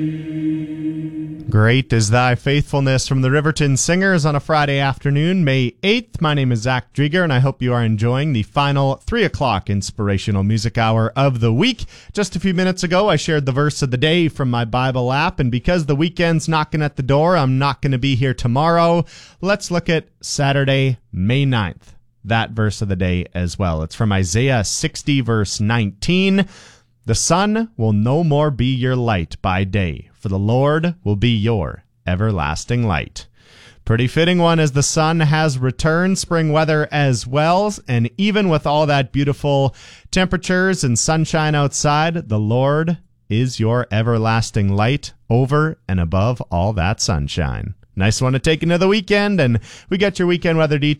Great is thy faithfulness from the Riverton Singers on a Friday afternoon, May 8th. My name is Zach Drieger, and I hope you are enjoying the final 3 o'clock inspirational music hour of the week. Just a few minutes ago, I shared the verse of the day from my Bible app, and because the weekend's knocking at the door, I'm not going to be here tomorrow. Let's look at Saturday, May 9th, that verse of the day as well. It's from Isaiah 60, verse 19. The sun will no more be your light by day, for the Lord will be your everlasting light. Pretty fitting one, as the sun has returned, spring weather as well, and even with all that beautiful temperatures and sunshine outside, the Lord is your everlasting light over and above all that sunshine. Nice one to take into the weekend, and we got your weekend weather details